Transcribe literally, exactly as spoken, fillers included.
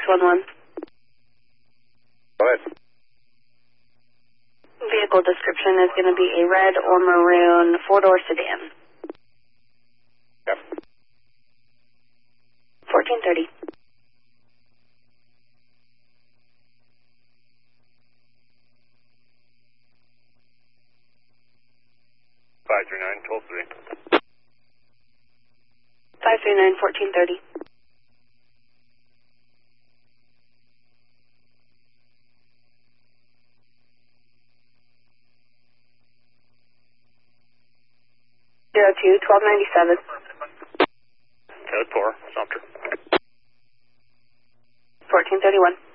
one one. Go ahead. Vehicle description is going to be a red or maroon four-door sedan. Yep. fourteen thirty. five three nine, twelve three. five three nine, fourteen thirty. zero two, twelve ninety-seven. Code four, Sumter. fourteen thirty-one.